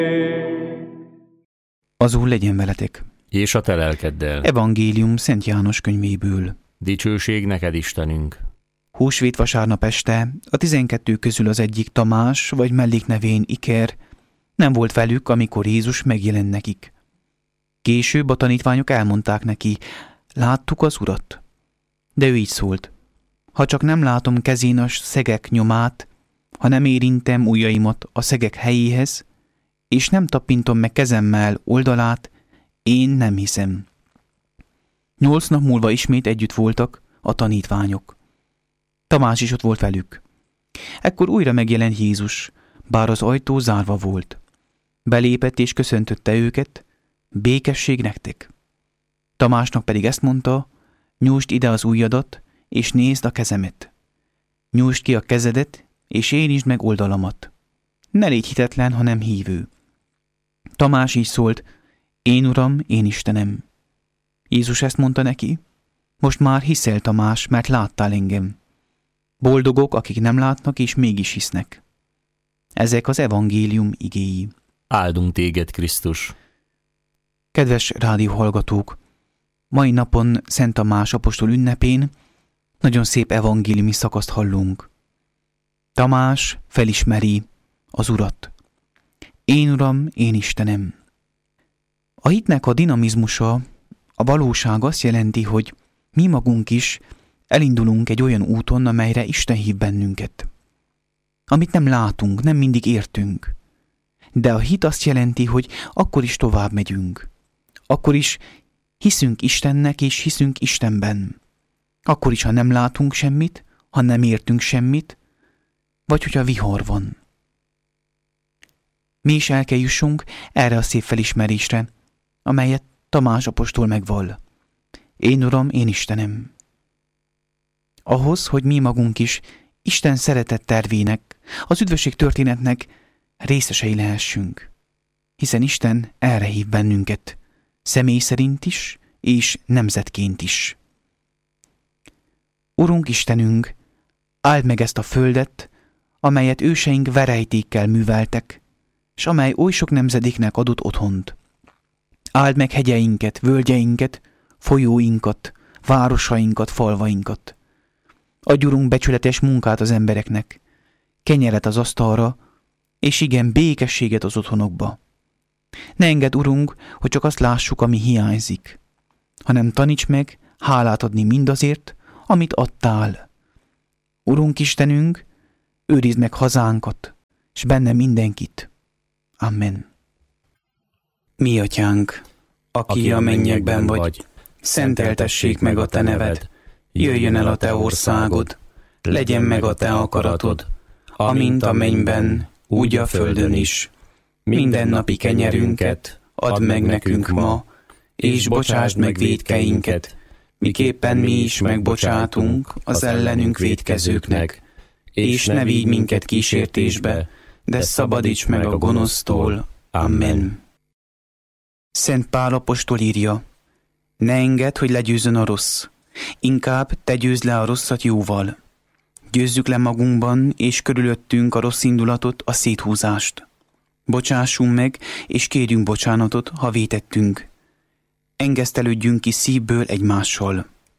Az Úr legyen veletek. És a te lelkeddel. Evangélium Szent János könyvéből. Dicsőség neked, Istenünk. Húsvét vasárnap este a 12 közül az egyik, Tamás, vagy melléknevén Iker, nem volt velük, amikor Jézus megjelent nekik. Később a tanítványok elmondták neki, láttuk az Urat. De ő így szólt, ha csak nem látom kezén a szegek nyomát, ha nem érintem ujjaimat a szegek helyéhez, és nem tapintom meg kezemmel oldalát, én nem hiszem. 8 nap múlva ismét együtt voltak a tanítványok. Tamás is ott volt velük. Ekkor újra megjelent Jézus, bár az ajtó zárva volt. Belépett és köszöntötte őket, békesség nektek. Tamásnak pedig ezt mondta, nyújtsd ide az ujjadat, és nézd a kezemet. Nyújtsd ki a kezedet, és érintsd meg oldalamat. Ne légy hitetlen, hanem hívő. Tamás így szólt, én Uram, én Istenem. Jézus ezt mondta neki, most már hiszel, Tamás, mert láttál engem. Boldogok, akik nem látnak, és mégis hisznek. Ezek az evangélium igéi. Áldunk téged, Krisztus. Kedves rádióhallgatók, mai napon Szent Tamás apostol ünnepén nagyon szép evangéliumi szakaszt hallunk. Tamás felismeri az Urat. Én Uram, én Istenem. A hitnek a dinamizmusa, a valóság azt jelenti, hogy mi magunk is elindulunk egy olyan úton, amelyre Isten hív bennünket. Amit nem látunk, nem mindig értünk. De a hit azt jelenti, hogy akkor is tovább megyünk. Akkor is hiszünk Istennek és hiszünk Istenben. Akkor is, ha nem látunk semmit, ha nem értünk semmit, vagy hogyha vihar van. Mi is el kell jussunk erre a szép felismerésre, amelyet Tamás apostol megvall. Én Uram, én Istenem. Ahhoz, hogy mi magunk is Isten szeretett tervének, az üdvösség történetnek részesei lehessünk. Hiszen Isten erre hív bennünket, személy szerint is, és nemzetként is. Urunk Istenünk, áld meg ezt a földet, amelyet őseink verejtékkel műveltek, s amely oly sok nemzedéknek adott otthont. Áld meg hegyeinket, völgyeinket, folyóinkat, városainkat, falvainkat. Adj, Urunk, becsületes munkát az embereknek, kenyeret az asztalra, és igen, békességet az otthonokba. Ne engedd, Urunk, hogy csak azt lássuk, ami hiányzik, hanem taníts meg hálát adni mindazért, amit adtál. Urunk Istenünk, őrizd meg hazánkat, s benne mindenkit. Amen. Mi atyánk, aki a mennyekben vagy, szenteltessék meg a te neved, jöjjön el a te országod, legyen meg a te akaratod, amint a mennyben, úgy a földön is. Mindennapi kenyerünket add meg nekünk ma, és bocsásd meg vétkeinket, miképpen mi is megbocsátunk az ellenünk vétkezőknek, és ne vigy minket kísértésbe, de szabadíts meg a gonosztól. Amen. Szent Pál apostol írja, ne engedd, hogy legyőzzön a rossz, inkább te győzd le a rosszat jóval. Győzzük le magunkban és körülöttünk a rossz indulatot, a széthúzást. Bocsássunk meg, és kérjünk bocsánatot, ha vétettünk. Engesztelődjünk ki szívből egymással.